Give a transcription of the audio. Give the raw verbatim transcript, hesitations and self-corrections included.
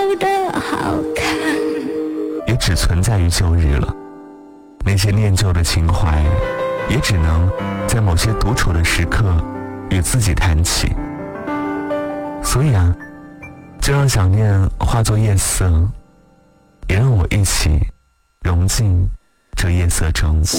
的好看， 也只存在于旧日了。那些念旧的情怀，也只能在某些独处的时刻与自己谈起。所以啊，就让想念化作夜色，也让我一起融进这夜色中。